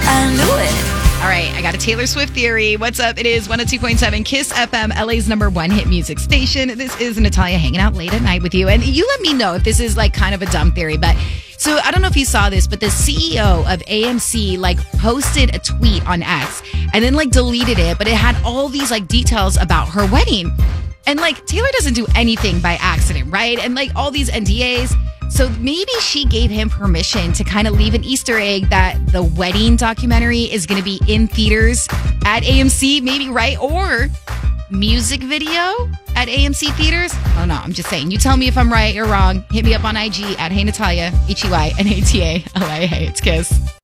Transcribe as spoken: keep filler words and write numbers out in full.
I knew it. All right, I got a Taylor Swift theory. What's up? It is one oh two point seven KISS F M, L A's number one hit music station. This is Natalia hanging out late at night with you. And you let me know if this is like kind of a dumb theory. But so I don't know if you saw this, but the C E O of A M C like posted a tweet on X and then like deleted it. But it had all these like details about her wedding. And like Taylor doesn't do anything by accident, right? And like all these N D As. So maybe she gave him permission to kind of leave an Easter egg that the wedding documentary is going to be in theaters at A M C, maybe, right? Or music video at A M C theaters. Oh, no, I'm just saying. You tell me if I'm right or wrong. Hit me up on I G at Hey Natalia, H E Y N A T A L I A. It's KISS.